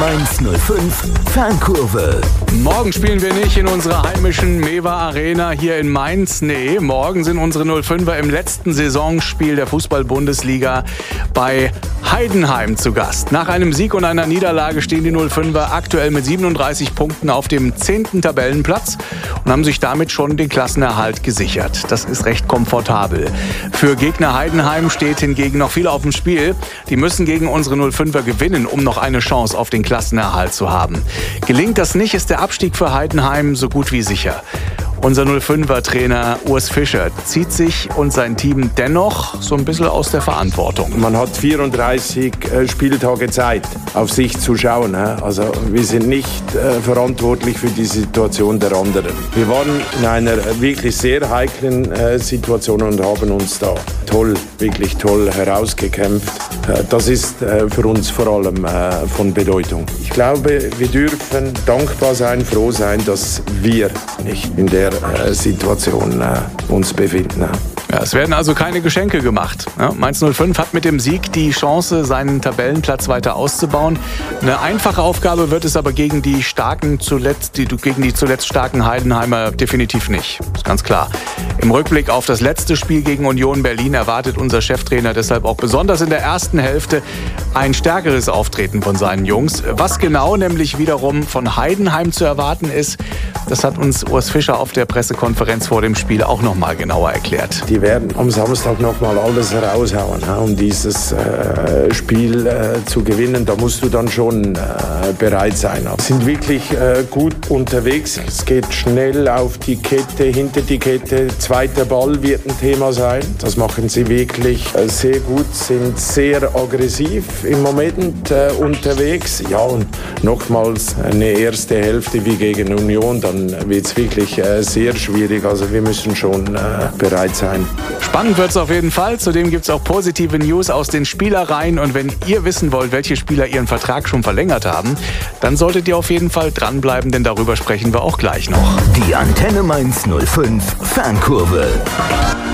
Mainz 05 Fankurve. Morgen spielen wir nicht in unserer heimischen Mewa Arena hier in Mainz. Nee, morgen sind unsere 05er im letzten Saisonspiel der Fußball-Bundesliga bei Heidenheim zu Gast. Nach einem Sieg und einer Niederlage stehen die 05er aktuell mit 37 Punkten auf dem 10. Tabellenplatz und haben sich damit schon den Klassenerhalt gesichert. Das ist recht komfortabel. Für Gegner Heidenheim steht hingegen noch viel auf dem Spiel. Die müssen gegen unsere 05er gewinnen, um noch eine Chance auf den Klassenerhalt zu haben. Gelingt das nicht, ist der Abstieg für Heidenheim so gut wie sicher. Unser 05er-Trainer Urs Fischer zieht sich und sein Team dennoch so ein bisschen aus der Verantwortung. Man hat 34 Spieltage Zeit, auf sich zu schauen. Also wir sind nicht verantwortlich für die Situation der anderen. Wir waren in einer wirklich sehr heiklen Situation und haben uns da wirklich toll herausgekämpft. Das ist für uns vor allem von Bedeutung. Ich glaube, wir dürfen dankbar sein, froh sein, dass wir nicht in der Situation uns befinden. Ja, es werden also keine Geschenke gemacht. Ja, Mainz 05 hat mit dem Sieg die Chance, seinen Tabellenplatz weiter auszubauen. Eine einfache Aufgabe wird es aber gegen die zuletzt starken Heidenheimer definitiv nicht. Ist ganz klar. Im Rückblick auf das letzte Spiel gegen Union Berlin erwartet unser Cheftrainer deshalb auch besonders in der ersten Hälfte ein stärkeres Auftreten von seinen Jungs. Was genau nämlich wiederum von Heidenheim zu erwarten ist, das hat uns Urs Fischer auf der Pressekonferenz vor dem Spiel auch noch mal genauer erklärt. Die werden am Samstag noch mal alles raushauen, um dieses Spiel zu gewinnen. Da musst du dann schon bereit sein. Sie sind wirklich gut unterwegs. Es geht schnell auf die Kette, hinter die Kette. Zweiter Ball wird ein Thema sein. Das machen sie wirklich sehr gut, sind sehr aggressiv im Moment unterwegs. Ja, und nochmals eine erste Hälfte wie gegen Union, dann wird es wirklich sehr schwierig. Also wir müssen schon bereit sein. Spannend wird es auf jeden Fall. Zudem gibt es auch positive News aus den Spielereien. Und wenn ihr wissen wollt, welche Spieler ihren Vertrag schon verlängert haben, dann solltet ihr auf jeden Fall dranbleiben, denn darüber sprechen wir auch gleich noch. Die Antenne Mainz 05 Fankurve.